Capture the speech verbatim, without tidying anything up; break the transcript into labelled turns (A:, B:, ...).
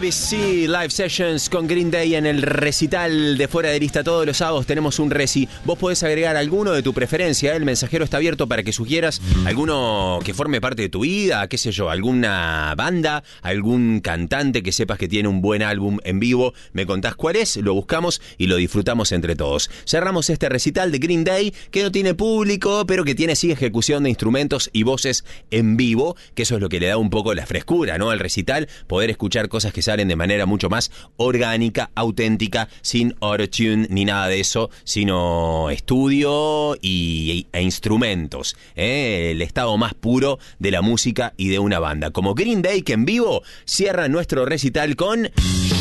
A: B C Live Sessions con Green Day en el recital de Fuera de Lista. Todos los sábados tenemos un reci. Vos podés agregar alguno de tu preferencia. El mensajero está abierto para que sugieras alguno que forme parte de tu vida, qué sé yo, alguna banda, algún cantante que sepas que tiene un buen álbum en vivo. Me contás cuál es, lo buscamos y lo disfrutamos entre todos. Cerramos este recital de Green Day que no tiene público, pero que tiene sí ejecución de instrumentos y voces en vivo, que eso es lo que le da un poco la frescura, ¿no?, al recital, poder escuchar cosas que salen de manera mucho más orgánica, auténtica, sin autotune ni nada de eso, sino estudio y, e instrumentos, ¿eh? El estado más puro de la música y de una banda. Como Green Day, que en vivo cierra nuestro recital con